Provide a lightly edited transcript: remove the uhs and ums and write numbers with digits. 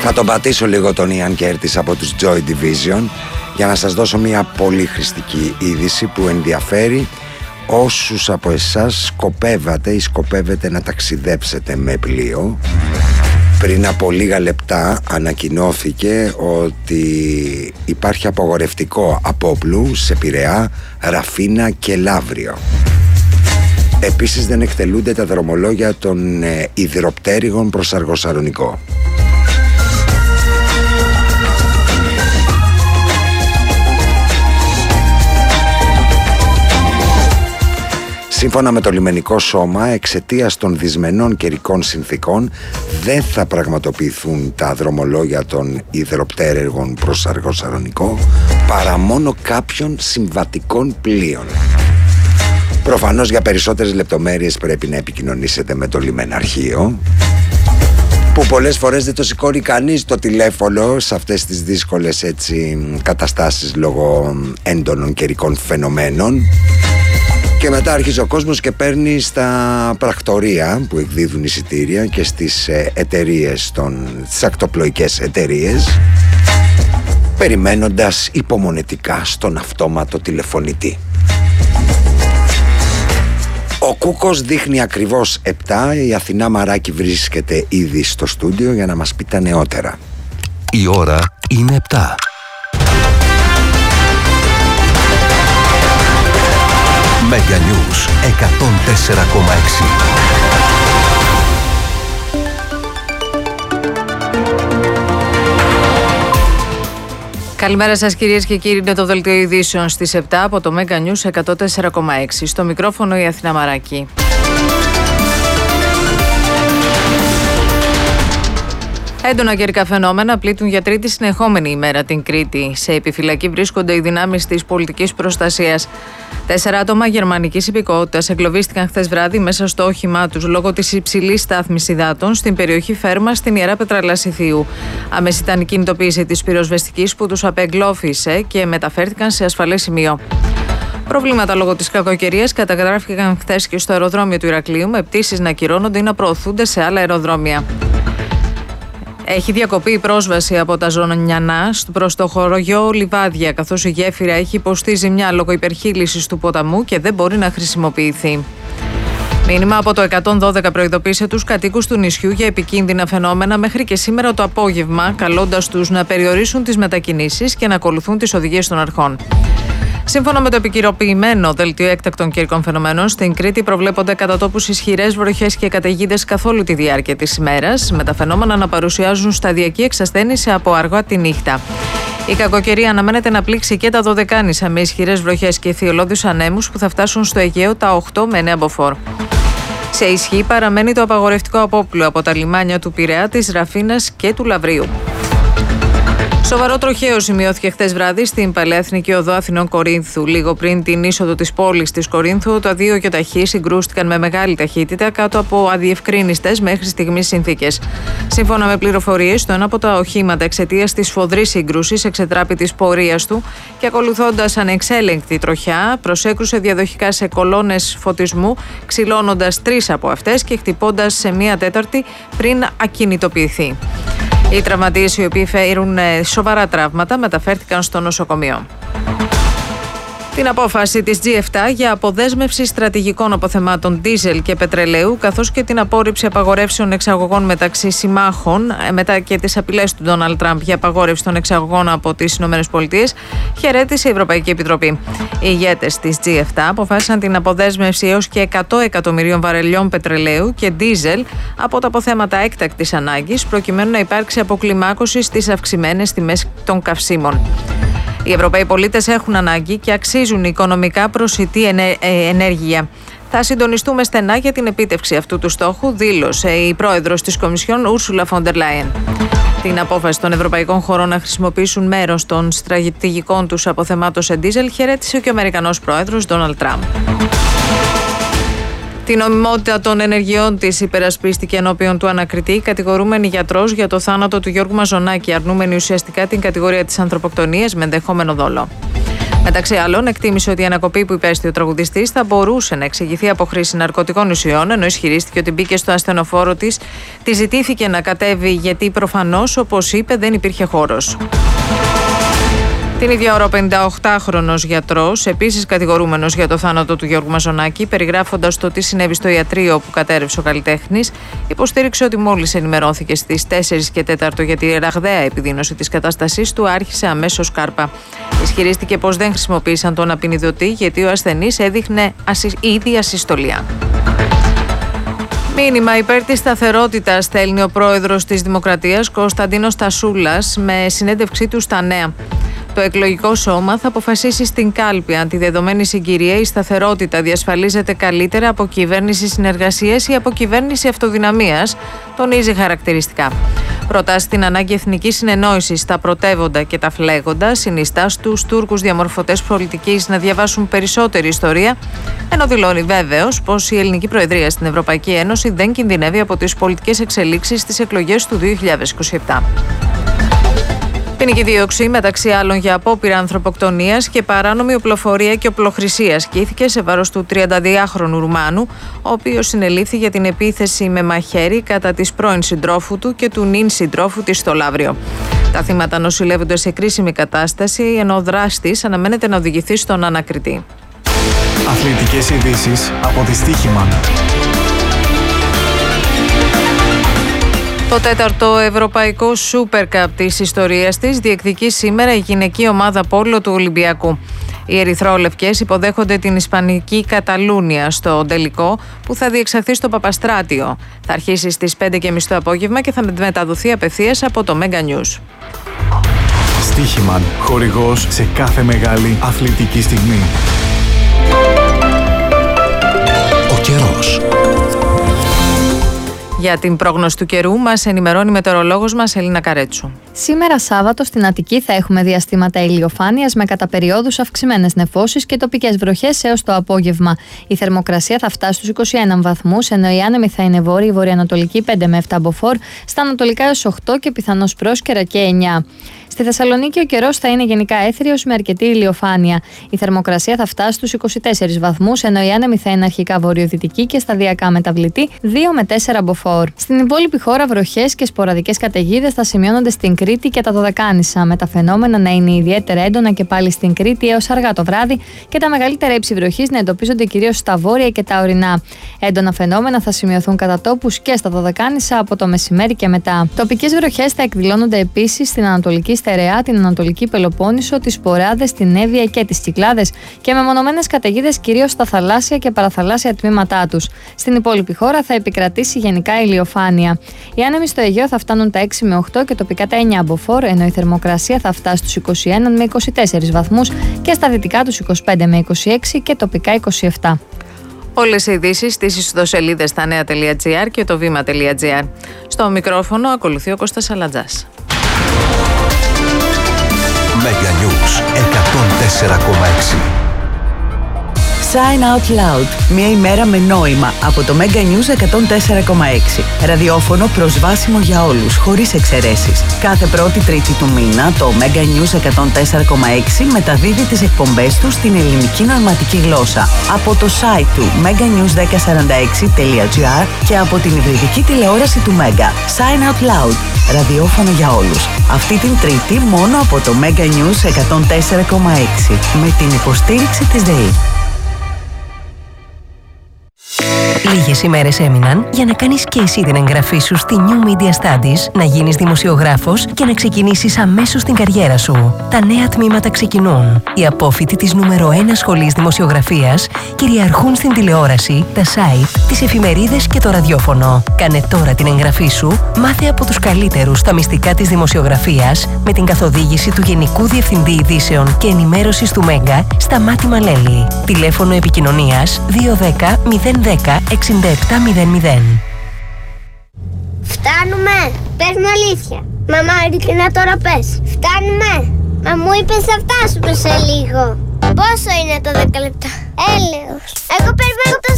Θα τον πατήσω λίγο τον Ιαν Κέρτις από τους Joy Division για να σας δώσω μια πολύ χρηστική είδηση που ενδιαφέρει όσους από εσάς σκοπεύατε ή σκοπεύετε να ταξιδέψετε με πλοίο. Πριν από λίγα λεπτά ανακοινώθηκε ότι υπάρχει απογορευτικό απόπλου σε Πειραιά, Ραφίνα και Λαύριο. Επίσης δεν εκτελούνται τα δρομολόγια των υδροπτέρυγων προς Αργοσαλονικό. Σύμφωνα με το λιμενικό σώμα, εξαιτίας των δυσμενών καιρικών συνθήκων δεν θα πραγματοποιηθούν τα δρομολόγια των υδροπτέρυγων προς Αργοσαλονικό παρά μόνο κάποιων συμβατικών πλοίων. Προφανώς για περισσότερες λεπτομέρειες πρέπει να επικοινωνήσετε με το λιμεναρχείο, που πολλές φορές δεν το σηκώνει κανείς το τηλέφωνο σε αυτές τις δύσκολες καταστάσεις λόγω έντονων καιρικών φαινομένων. Και μετά αρχίζει ο κόσμος και παίρνει στα πρακτορία που εκδίδουν εισιτήρια και στις εταιρείες, στις ακτοπλοϊκές εταιρείες, περιμένοντας υπομονετικά στον αυτόματο τηλεφωνητή. Ο Κούκος δείχνει ακριβώς 7, η Αθηνά Μαράκη βρίσκεται ήδη στο στούντιο για να μας πει τα νεότερα. Η ώρα είναι 7. Mega News 104,6. Καλημέρα σας κυρίες και κύριοι, είναι το δελτίο ειδήσεων στις 7 από το Mega News 104,6. Στο μικρόφωνο η Αθηνά Μαράκη. Έντονα καιρικά φαινόμενα πλήττουν για τρίτη συνεχόμενη ημέρα την Κρήτη. Σε επιφυλακή βρίσκονται οι δυνάμεις της πολιτικής προστασίας. 4 άτομα γερμανικής υπηκότητας εγκλωβίστηκαν χθες βράδυ μέσα στο όχημά τους λόγω της υψηλής στάθμης υδάτων στην περιοχή Φέρμα στην Ιερά Πετραλασιθίου. Άμεση ήταν η κινητοποίηση της πυροσβεστικής που τους απεγκλώφησε και μεταφέρθηκαν σε ασφαλές σημείο. Προβλήματα λόγω της κακοκαιρίας καταγράφηκαν χθες και στο αεροδρόμιο του Ηρακλείου, με πτήσεις να ακυρώνονται ή να προωθούνται σε άλλα αεροδρόμια. Έχει διακοπεί η πρόσβαση από τα Ζωνιανά προς το χωριό Λιβάδια, καθώς η γέφυρα έχει υποστεί ζημιά λόγω υπερχείλησης του ποταμού και δεν μπορεί να χρησιμοποιηθεί. Μήνυμα από το 112 προειδοποίησε τους κατοίκους του νησιού για επικίνδυνα φαινόμενα μέχρι και σήμερα το απόγευμα, καλώντας τους να περιορίσουν τις μετακινήσεις και να ακολουθούν τις οδηγίες των αρχών. Σύμφωνα με το επικυροποιημένο δελτίο έκτακτων καιρικών φαινομένων, στην Κρήτη προβλέπονται κατά τόπους ισχυρές βροχές και καταιγίδες καθ' όλη τη διάρκεια της ημέρας, με τα φαινόμενα να παρουσιάζουν σταδιακή εξασθένηση από αργά τη νύχτα. Η κακοκαιρία αναμένεται να πλήξει και τα Δωδεκάνησα με ισχυρές βροχές και θειολώδους ανέμους που θα φτάσουν στο Αιγαίο τα 8 με 9 μποφόρ. Σε ισχύ παραμένει το απαγορευτικό απόπλου από τα λιμάνια του Πειραιά, της Ραφίνας και του Λαυρίου. Σοβαρό τροχαίο σημειώθηκε χθες βράδυ στην Παλαιά Εθνική Οδό Αθηνών Κορίνθου. Λίγο πριν την είσοδο της πόλης της Κορίνθου, τα δύο γιοταχή συγκρούστηκαν με μεγάλη ταχύτητα κάτω από αδιευκρίνιστες μέχρι στιγμής συνθήκες. Σύμφωνα με πληροφορίες, το ένα από τα οχήματα εξαιτίας της σφοδρής σύγκρουσης εξετράπη της πορείας του και ακολουθώντας ανεξέλεγκτη τροχιά, προσέκρουσε διαδοχικά σε κολόνες φωτισμού, ξυλώνοντας 3 από αυτές και χτυπώντας σε μία τέταρτη πριν ακινητοποιηθεί. Οι τραυματίες, οι οποίοι φέρουν σοβαρά τραύματα, μεταφέρθηκαν στο νοσοκομείο. Την απόφαση της G7 για αποδέσμευση στρατηγικών αποθεμάτων ντίζελ και πετρελαίου, καθώς και την απόρριψη απαγορεύσεων εξαγωγών μεταξύ συμμάχων, μετά και τις απειλές του Ντόναλντ Τραμπ για απαγόρευση των εξαγωγών από τις ΗΠΑ, χαιρέτησε η Ευρωπαϊκή Επιτροπή. Οι ηγέτες της G7 αποφάσισαν την αποδέσμευση έως και 100 εκατομμυρίων βαρελιών πετρελαίου και ντίζελ από τα αποθέματα έκτακτης ανάγκης, προκειμένου να υπάρξει αποκλιμάκωση στις αυξημένες τιμές των καυσίμων. Οι Ευρωπαίοι πολίτες έχουν ανάγκη και αξίζουν οικονομικά προσιτή ενέργεια. Θα συντονιστούμε στενά για την επίτευξη αυτού του στόχου, δήλωσε η πρόεδρος της Κομισιόν, Ούρσουλα Φον ντερ Λάιεν. Την απόφαση των ευρωπαϊκών χωρών να χρησιμοποιήσουν μέρος των στρατηγικών τους αποθεμάτων σε ντίζελ χαιρέτησε και ο Αμερικανός πρόεδρος Ντόναλντ Τραμπ. Την νομιμότητα των ενεργειών της υπερασπίστηκε ενώπιον του ανακριτή, κατηγορούμενη γιατρός για το θάνατο του Γιώργου Μαζονάκη, αρνούμενη ουσιαστικά την κατηγορία της ανθρωποκτονίας με ενδεχόμενο δόλο. Μεταξύ άλλων, εκτίμησε ότι η ανακοπή που υπέστη ο τραγουδιστής θα μπορούσε να εξηγηθεί από χρήση ναρκωτικών ουσιών, ενώ ισχυρίστηκε ότι μπήκε στο ασθενοφόρο της, τη ζητήθηκε να κατέβει γιατί προφανώς, όπως είπε, δεν υπήρχε χώρος. Την ίδια ώρα, ο 58χρονος γιατρός, επίσης κατηγορούμενος για το θάνατο του Γιώργου Μαζονάκη, περιγράφοντας το τι συνέβη στο ιατρείο που κατέρευσε ο καλλιτέχνης, υποστήριξε ότι μόλις ενημερώθηκε στις 4 και 4 για τη ραγδαία επιδείνωση της κατάστασής του, άρχισε αμέσως κάρπα. Ισχυρίστηκε πως δεν χρησιμοποίησαν τον απεινιδωτή γιατί ο ασθενής έδειχνε ήδη ασυστολία. Μήνυμα υπέρ της σταθερότητας στέλνει ο πρόεδρος της Δημοκρατίας, Κωνσταντίνος Τασούλας, με συνέντευξή του στα Νέα. Το εκλογικό σώμα θα αποφασίσει στην κάλπη αν τη δεδομένη συγκυρία η σταθερότητα διασφαλίζεται καλύτερα από κυβέρνηση συνεργασίας ή από κυβέρνηση αυτοδυναμίας, τονίζει χαρακτηριστικά. Προτάσει την ανάγκη εθνικής συνεννόησης στα πρωτεύοντα και τα φλέγοντα, συνιστά στους Τούρκους διαμορφωτές πολιτικής να διαβάσουν περισσότερη ιστορία, ενώ δηλώνει βέβαιος πως η ελληνική προεδρία στην Ευρωπαϊκή Ένωση δεν κινδυνεύει από τις πολιτικές εξελίξεις στις εκλογές του 2027. Ποινική δίωξη, μεταξύ άλλων για απόπειρα ανθρωποκτονίας και παράνομη οπλοφορία και οπλοχρησία, ασκήθηκε σε βάρος του 32χρονου Ρουμάνου, ο οποίος συνελήφθη για την επίθεση με μαχαίρι κατά της πρώην συντρόφου του και του νυν συντρόφου της στο Λαύριο. Τα θύματα νοσηλεύονται σε κρίσιμη κατάσταση, ενώ ο δράστης αναμένεται να οδηγηθεί στον ανακριτή. Αθλητικές ειδήσεις από τη Στίχημαν. Το 4ο Ευρωπαϊκό Super Cup της ιστορίας της διεκδικεί σήμερα η γυναική ομάδα πόλο του Ολυμπιακού. Οι ερυθρόλευκες υποδέχονται την ισπανική Καταλούνια στο τελικό που θα διεξαχθεί στο Παπαστράτιο. Θα αρχίσει στις 5:30 το απόγευμα και θα μεταδοθεί απευθείας από το Mega News. Στίχημαν, χορηγός σε κάθε μεγάλη αθλητική στιγμή. Ο καιρός. Για την πρόγνωση του καιρού μας ενημερώνει η μετεωρολόγος μας Ελίνα Καρέτσου. Σήμερα Σάββατο στην Αττική θα έχουμε διαστήματα ηλιοφάνειας με κατά περιόδους αυξημένες νεφώσεις και τοπικές βροχές έως το απόγευμα. Η θερμοκρασία θα φτάσει στους 21 βαθμούς, ενώ η άνεμη θα είναι βόρειη βορειοανατολική 5 με 7 μποφόρ, στα ανατολικά έως 8 και πιθανώς πρόσκαιρα και 9. Στη Θεσσαλονίκη ο καιρός θα είναι γενικά έθριος με αρκετή ηλιοφάνεια. Η θερμοκρασία θα φτάσει στους 24 βαθμούς, ενώ η άνεμη θα είναι αρχικά βορειοδυτική και σταδιακά μεταβλητή 2 με 4 μποφόρ. Στην υπόλοιπη χώρα βροχές και σποραδικές καταιγίδες θα σημειώνονται στην Κρήτη και τα Δωδεκάνησα, με τα φαινόμενα να είναι ιδιαίτερα έντονα και πάλι στην Κρήτη έως αργά το βράδυ και τα μεγαλύτερα ύψη βροχής να εντοπίζονται κυρίως στα βόρεια και τα ορεινά. Έντονα φαινόμενα θα σημειωθούν κατά τόπους και στα Δωδεκάνησα από το μεσημέρι και μετά. Τοπικές βροχές θα εκδηλώνονται επίσης στην Ανατολική Στερεά, την Ανατολική Πελοπόννησο, τις Ποράδες, την Εύβοια και τις Κυκλάδες και με μονομένες καταιγίδες κυρίως στα θαλάσσια και παραθαλάσσια τμήματά τους. Στην υπόλοιπη χώρα θα επικρατήσει γενικά ηλιοφάνεια. Οι άνεμοι στο Αιγαίο θα φτάνουν τα 6 με 8 και τοπικά τα 9 μποφόρ, ενώ η θερμοκρασία θα φτάσει στους 21 με 24 βαθμούς και στα δυτικά τους 25 με 26 και τοπικά 27. Όλες οι ειδήσεις στις ιστοσελίδες stanea.gr και το vima.gr. Στο μικρόφωνο ακολουθεί ο Κώστας Αλατζάς. Mega News 104,6. Sign Out Loud. Μια ημέρα με νόημα από το Mega News 104,6. Ραδιόφωνο προσβάσιμο για όλους, χωρίς εξαιρέσεις. Κάθε πρώτη τρίτη του μήνα το Mega News 104,6 μεταδίδει τις εκπομπές του στην ελληνική νοηματική γλώσσα από το site του mega-news1046.gr και από την υβριδική τηλεόραση του Mega. Sign Out Loud. Ραδιόφωνο για όλους. Αυτή την τρίτη μόνο από το Mega News 104,6 με την υποστήριξη της ΔΕΗ. Λίγες ημέρες έμειναν για να κάνεις και εσύ την εγγραφή σου στη New Media Studies, να γίνεις δημοσιογράφος και να ξεκινήσεις αμέσως την καριέρα σου. Τα νέα τμήματα ξεκινούν. Οι απόφοιτοι της νούμερο 1 σχολής δημοσιογραφίας κυριαρχούν στην τηλεόραση, τα site, τις εφημερίδες και το ραδιόφωνο. Κάνε τώρα την εγγραφή σου, μάθε από τους καλύτερους τα μυστικά της δημοσιογραφίας με την καθοδήγηση του Γενικού Διευθυντή Ειδήσεων και Ενημέρωσης του Μέγκα, Σταμάτη Μαλέλη. Τηλέφωνο επικοινωνίας 210 010 6700. Φτάνουμε! Πες μου αλήθεια. Μαμά, ειλικρινά τώρα πες. Φτάνουμε! Μα μου είπες θα φτάσουμε σε λίγο. Πόσο είναι το 10 λεπτά? Έλεος. Εγώ περιμένω το